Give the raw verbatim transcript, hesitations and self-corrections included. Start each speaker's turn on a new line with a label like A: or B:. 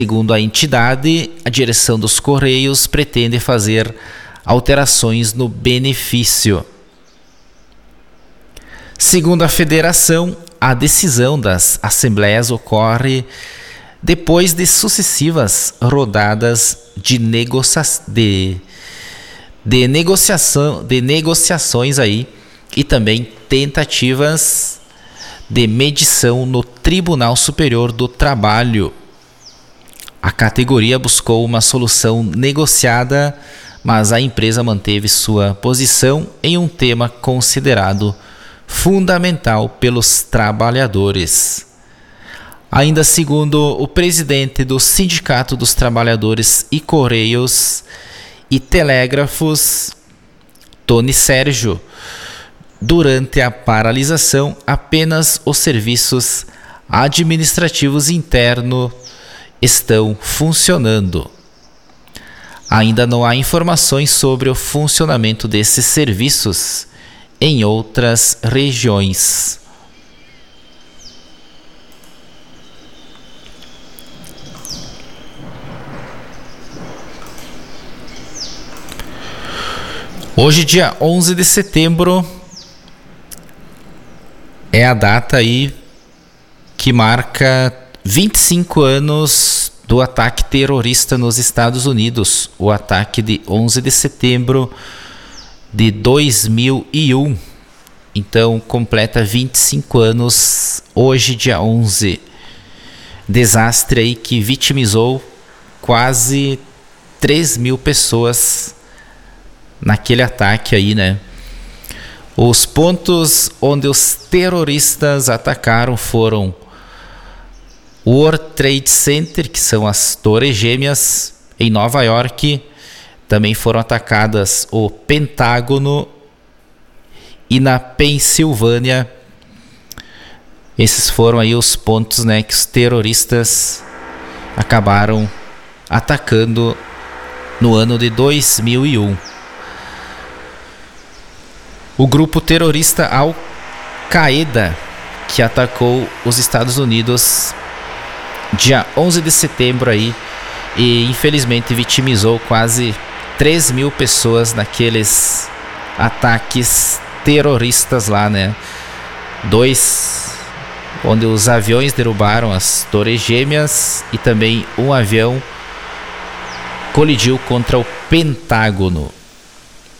A: Segundo a entidade, a direção dos Correios pretende fazer alterações no benefício. Segundo a federação, a decisão das assembleias ocorre depois de sucessivas rodadas de, negocia de, de, negociação, de negociações aí, e também tentativas de medição no Tribunal Superior do Trabalho. A categoria buscou uma solução negociada, mas a empresa manteve sua posição em um tema considerado fundamental pelos trabalhadores. Ainda segundo o presidente do Sindicato dos Trabalhadores e Correios e Telégrafos, Tony Sérgio, durante a paralisação, apenas os serviços administrativos internos estão funcionando. Ainda não há informações sobre o funcionamento desses serviços em outras regiões. Hoje, dia onze de setembro, é a data aí que marca vinte e cinco anos do ataque terrorista nos Estados Unidos, o ataque de onze de setembro de dois mil e um. Então, completa vinte e cinco anos hoje, dia onze. Desastre aí que vitimizou quase três mil pessoas naquele ataque aí, né? Os pontos onde os terroristas atacaram foram o World Trade Center, que são as Torres Gêmeas, em Nova York. Também foram atacadas o Pentágono e na Pensilvânia. Esses foram aí os pontos, né, que os terroristas acabaram atacando no ano de dois mil e um. O grupo terrorista Al-Qaeda, que atacou os Estados Unidos dia onze de setembro aí, e infelizmente vitimizou quase três mil pessoas naqueles ataques terroristas lá, né? Dois, onde os aviões derrubaram as Torres Gêmeas, e também um avião colidiu contra o Pentágono.